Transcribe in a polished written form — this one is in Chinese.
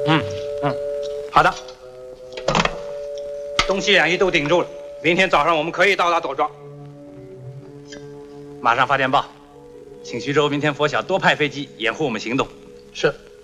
好的。东西两翼都顶住了，明天早上我们可以到达朵庄。马上发电报，请徐州明天拂晓多派飞机掩护我们行动。 是。